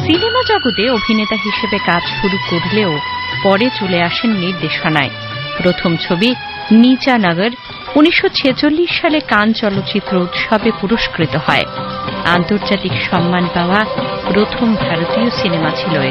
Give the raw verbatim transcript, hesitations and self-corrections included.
Cinema জগতে অভিনেতা হিসেবে কাজ শুরু করলেও পরে চলে আসেন নির্দেশনায়। প্রথম ছবি নীচা নগর উনিশশো ছেচল্লিশ সালে কান চলচ্চিত্র উৎসবে পুরস্কৃত হয়। আন্তর্জাতিক সম্মান পাওয়া প্রথম ভারতীয় সিনেমা ছিল